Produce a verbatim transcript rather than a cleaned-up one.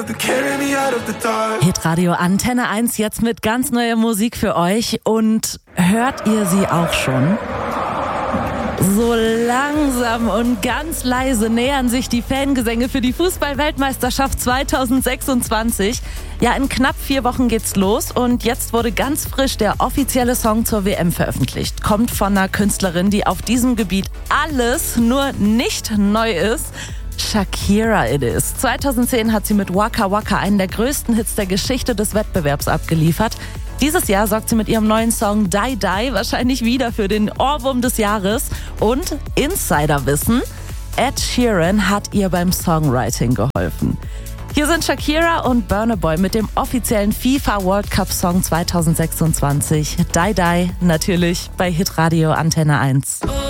Hitradio Antenne eins jetzt mit ganz neuer Musik für euch. Und hört ihr sie auch schon? So langsam und ganz leise nähern sich die Fangesänge für die Fußball-Weltmeisterschaft zweitausendsechsundzwanzig. Ja, in knapp vier Wochen geht's los und jetzt wurde ganz frisch der offizielle Song zur W M veröffentlicht. Kommt von einer Künstlerin, die auf diesem Gebiet alles nur nicht neu ist. Shakira it is. zweitausendzehn hat sie mit Waka Waka einen der größten Hits der Geschichte des Wettbewerbs abgeliefert. Dieses Jahr sorgt sie mit ihrem neuen Song Die Die wahrscheinlich wieder für den Ohrwurm des Jahres. Und Insiderwissen, Ed Sheeran hat ihr beim Songwriting geholfen. Hier sind Shakira und Burna Boy mit dem offiziellen FIFA World Cup Song zweitausendsechsundzwanzig. Die Die natürlich bei Hitradio Antenne eins.